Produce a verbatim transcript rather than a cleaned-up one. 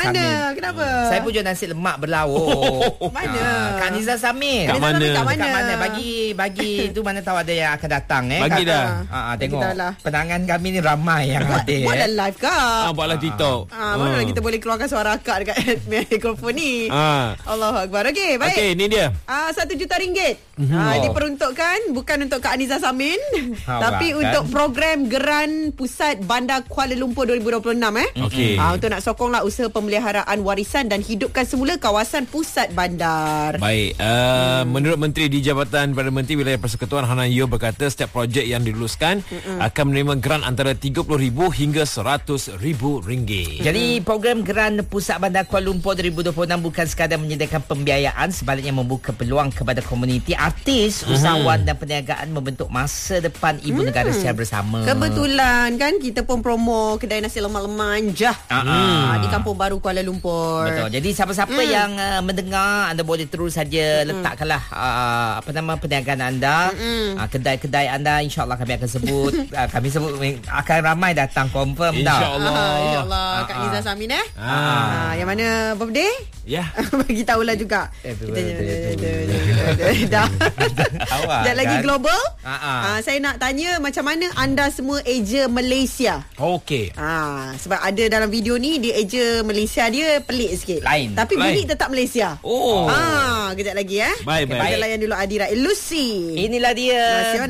Mana? Kenapa? Saya pun jual nasi lemak berlauk. Mana? Kak Nizar Samin. Kat mana? Kat mana? Kat mana? Bagi bagi tu mana tahu ada yang akan datang eh. Bagi Kat- dah. Ha, ha, tengok. Bagi dah lah. Penangan kami ni ramai yang hadir. Buatlah eh. live kak. Ah, buatlah TikTok. Ah, mana kita boleh keluarkan suara akak dekat mikrofon ni. Ah. Allahu Akbar. Okey, baik. Okey, ni dia. Ah, satu juta ringgit. Mhm. Ah, Oh. diperuntukkan bukan untuk Kak Aniza Samin, Ha, tapi kan? untuk program Geran Pusat Bandar Kuala Lumpur dua ribu dua puluh enam eh. Okey. Ah, untuk nak sokonglah usaha pemeliharaan warisan dan hidupkan semula kawasan pusat bandar. Baik, uh, hmm. menurut Menteri di Jabatan Perdana Menteri Wilayah Persekutuan Hana Yeo berkata setiap projek yang diluluskan Mm-mm. akan menerima grant antara tiga puluh ribu ringgit hingga seratus ribu ringgit. Jadi program Geran Pusat Bandar Kuala Lumpur dua ribu dua puluh enam bukan sekadar menyediakan pembiayaan, sebaliknya membuka peluang kepada komuniti, artis, usahawan dan perniagaan membentuk masa depan ibu Hmm. negara secara bersama. Kebetulan kan kita pun promo kedai nasi lemak lemanjah Ah, ah, di Kampung Baru Kuala Lumpur. Betul. Jadi siapa-siapa Hmm. yang uh, mendengar, anda boleh terus saja letakkanlah uh, apa nama perniagaan anda, uh, kedai-kedai anda, insya-Allah kami akan sebut. uh, kami sebut akan ramai datang confirm dah. InsyaAllah. Ah, InsyaAllah Kak Ah, Niza ah. Samin eh. Ah. Ah, yang mana birthday? Ya. Bagi tahulah juga. Happy Kita birthday dah. Awak Sekejap lagi kan? global. Ah, ah. Ah, saya nak tanya macam mana anda semua eja Malaysia? Okey. Ah, sebab ada dalam video ni dia eja Malaysia dia pelik sikit. Lain. Tapi bunyi Lain. tetap Malaysia. Oh. Ah, kejap lagi eh. Baik, baik. Kita layan dulu Adira Lucy. Inilah dia. Nasional.